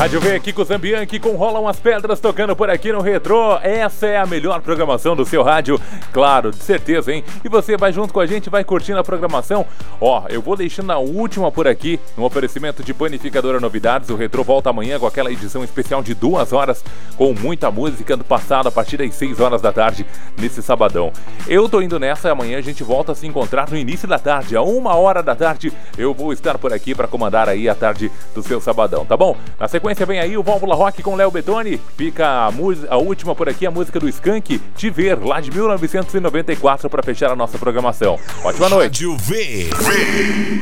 Rádio V aqui com o Zambianchi, com Rolam as Pedras tocando por aqui no Retrô. Essa é a melhor programação do seu rádio, claro, de certeza, hein? E você vai junto com a gente, vai curtindo a programação. Ó, eu vou deixando a última por aqui, no oferecimento de Panificadora Novidades. O Retrô volta amanhã com aquela edição especial de 2 horas, com muita música do passado, a partir das 6 horas da tarde, nesse sabadão. Eu tô indo nessa, amanhã a gente volta a se encontrar no início da tarde, a 1 hora da tarde. Eu vou estar por aqui para comandar aí a tarde do seu sabadão, tá bom? Na sequência vem aí o Válvula Rock com Léo Bettoni. Fica a última por aqui, a música do Skank, Te Ver, lá de 1994, para fechar a nossa programação. Ótima noite. Rádio V.